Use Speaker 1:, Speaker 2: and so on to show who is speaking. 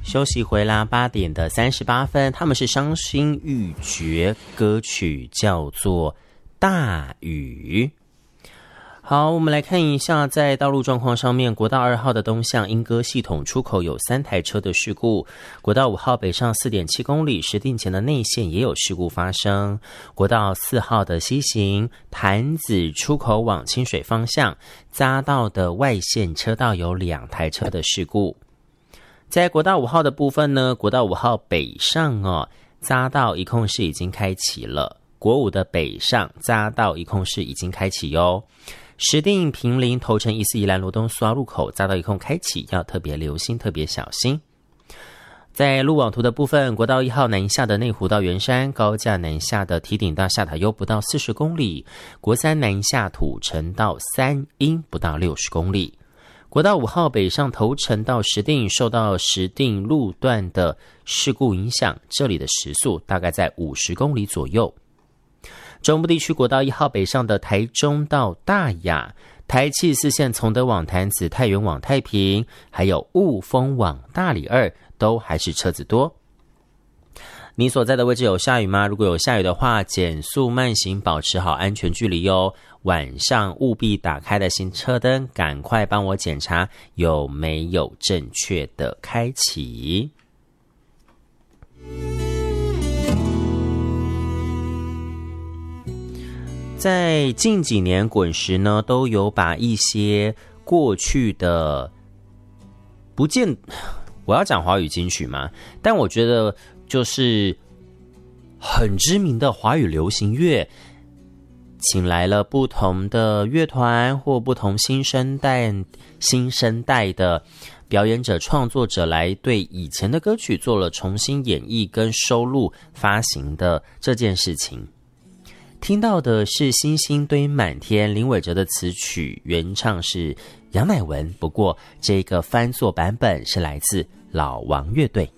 Speaker 1: 休息回啦，8点的38分，他们是伤心欲绝，歌曲叫做《大雨》。好，我们来看一下在道路状况上面，国道2号的东向莺歌系统出口有3台车的事故，国道5号北上 4.7 公里石碇前的内线也有事故发生，国道4号的西行潭子出口往清水方向匝道的外线车道有2台车的事故。在国道5号的部分呢，国道5号北上匝道一控室已经开启了，国5的北上匝道一控室已经开启哟。石碇坪林头城14宜兰罗东苏澳路口匝道一控开启，要特别留心，特别小心。在路网图的部分，国道1号南下的内湖到圆山，高架南下的堤顶到下塔悠不到40公里，国3南下土城到三鶯不到60公里。国道5号北上头城到石碇，受到石碇路段的事故影响，这里的时速大概在50公里左右。中部地区国道1号北上的台中到大雅，台七4线从德往潭子，太原往太平，还有雾峰往大里2，都还是车子多。你所在的位置有下雨吗？如果有下雨的话，减速慢行，保持好安全距离哟。晚上务必打开的行车灯，赶快帮我检查有没有正确的开启。在近几年滚石呢，都有把一些过去的我要讲华语金曲嘛，但我觉得就是很知名的华语流行乐，请来了不同的乐团或不同新生代的表演者、创作者来对以前的歌曲做了重新演绎跟收录发行的这件事情。听到的是星星堆满天，林伟哲的词曲，原唱是杨乃文，不过这个翻作版本是来自老王乐队。